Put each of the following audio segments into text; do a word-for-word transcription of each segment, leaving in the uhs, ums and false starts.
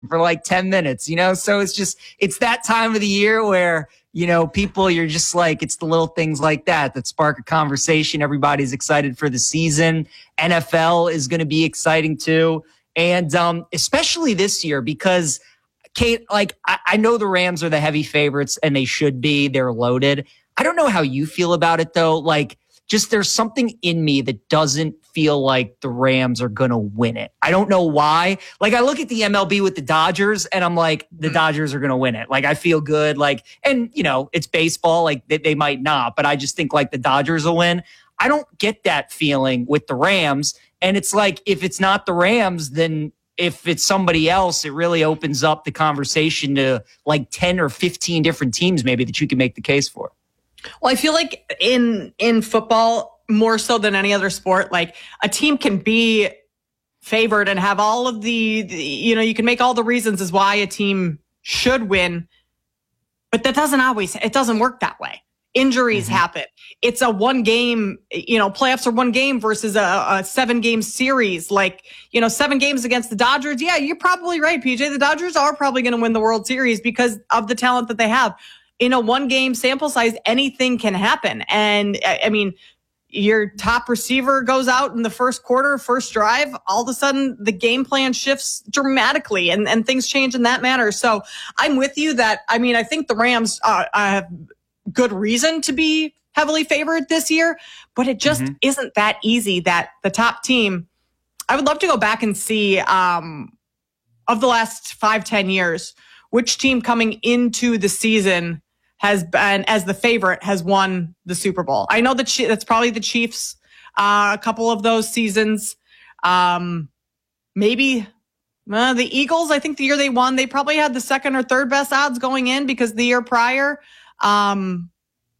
for like ten minutes, you know? So it's just, it's that time of the year where, you know, people, you're just like, it's the little things like that that spark a conversation. Everybody's excited for the season. N F L is going to be exciting too. And um, especially this year because, Kate, like, I, I know the Rams are the heavy favorites and they should be. They're loaded. I don't know how you feel about it, though. Like, just there's something in me that doesn't feel like the Rams are going to win it. I don't know why. Like, I look at the M L B with the Dodgers and I'm like, the Dodgers are going to win it. Like, I feel good. Like, and, you know, it's baseball. Like, they, they might not, but I just think like the Dodgers will win. I don't get that feeling with the Rams. And it's like, if it's not the Rams, then if it's somebody else, it really opens up the conversation to like ten or fifteen different teams maybe that you can make the case for. Well, I feel like in in football, more so than any other sport, like a team can be favored and have all of the, the, you know, you can make all the reasons as why a team should win, but that doesn't always, it doesn't work that way. Injuries mm-hmm. happen. It's a one game, you know, playoffs are one game versus a, a seven game series. Like, you know, seven games against the Dodgers. Yeah, you're probably right, P J. The Dodgers are probably going to win the World Series because of the talent that they have. In a one game sample size, anything can happen. And I mean, your top receiver goes out in the first quarter, first drive, all of a sudden the game plan shifts dramatically and, and things change in that manner. So I'm with you that, I mean, I think the Rams uh, have good reason to be heavily favored this year, but it just mm-hmm. isn't that easy that the top team, I would love to go back and see um, of the last five, ten years, which team coming into the season has been, as the favorite, has won the Super Bowl. I know that that's probably the Chiefs, uh, a couple of those seasons. Um, maybe uh, the Eagles, I think the year they won, they probably had the second or third best odds going in because the year prior, um,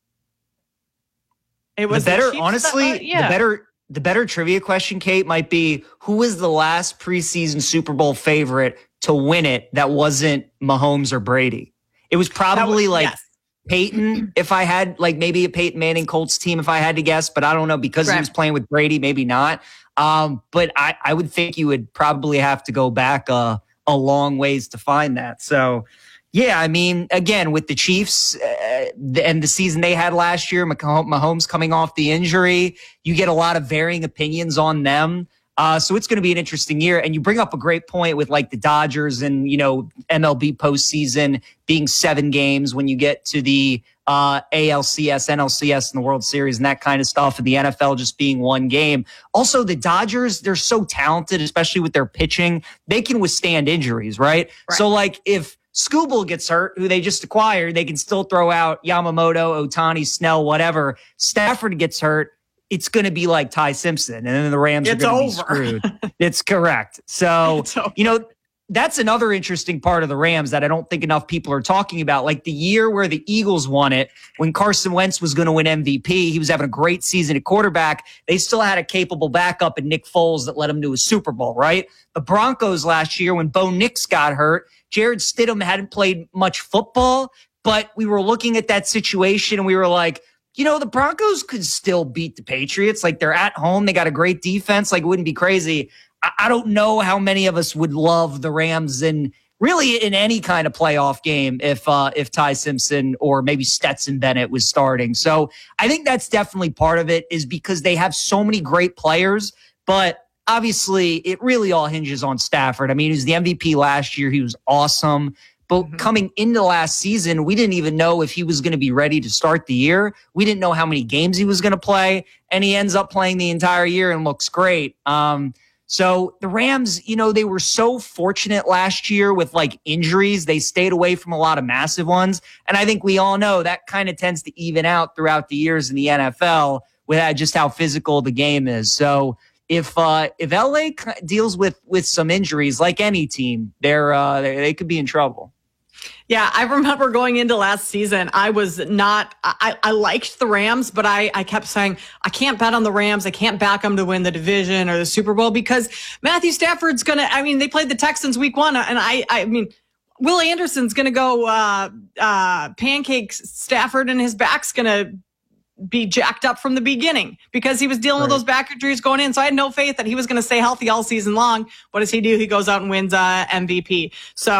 it was the better, the honestly, that, uh, yeah. the better, the better trivia question, Kate, might be who was the last preseason Super Bowl favorite to win it that wasn't Mahomes or Brady? It was probably was, like yes. Peyton, if I had like maybe a Peyton Manning Colts team, if I had to guess, but I don't know because Correct. He was playing with Brady, maybe not. Um, but I, I would think you would probably have to go back a, a long ways to find that. So, yeah, I mean, again, with the Chiefs uh, and the season they had last year, Mahomes coming off the injury, you get a lot of varying opinions on them. Uh, so it's going to be an interesting year. And you bring up a great point with like the Dodgers and, you know, M L B postseason being seven games when you get to the uh, A L C S, N L C S, and the World Series and that kind of stuff, and the N F L just being one game. Also, the Dodgers, they're so talented, especially with their pitching. They can withstand injuries, right? right. So like if Skubal gets hurt, who they just acquired, they can still throw out Yamamoto, Ohtani, Snell, whatever. Stafford gets hurt, it's going to be like Ty Simpson, and then the Rams it's are going to be over. screwed. It's correct. So, you know, that's another interesting part of the Rams that I don't think enough people are talking about. Like the year where the Eagles won it, when Carson Wentz was going to win M V P, he was having a great season at quarterback. They still had a capable backup in Nick Foles that led them to a Super Bowl, right? The Broncos last year, when Bo Nix got hurt, Jared Stidham hadn't played much football, but we were looking at that situation and we were like, you know, the Broncos could still beat the Patriots. Like, they're at home. They got a great defense. Like, it wouldn't be crazy. I, I don't know how many of us would love the Rams in really in any kind of playoff game if uh, if Ty Simpson or maybe Stetson Bennett was starting. So I think that's definitely part of it, is because they have so many great players. But obviously, it really all hinges on Stafford. I mean, he was the M V P last year. He was awesome. But mm-hmm. coming into last season, we didn't even know if he was going to be ready to start the year. We didn't know how many games he was going to play. And he ends up playing the entire year and looks great. Um, so the Rams, you know, they were so fortunate last year with like injuries. They stayed away from a lot of massive ones. And I think we all know that kind of tends to even out throughout the years in the N F L with just how physical the game is. So if uh, if L A deals with with some injuries, like any team, they're uh, they, they could be in trouble. Yeah, I remember going into last season, I was not, I, I liked the Rams, but I, I kept saying, I can't bet on the Rams. I can't back them to win the division or the Super Bowl because Matthew Stafford's going to, I mean, they played the Texans week one. And I, I mean, Will Anderson's going to go uh, uh, pancake Stafford and his back's going to be jacked up from the beginning because he was dealing Right. with those back injuries going in. So I had no faith that he was going to stay healthy all season long. What does he do? He goes out and wins uh, M V P. So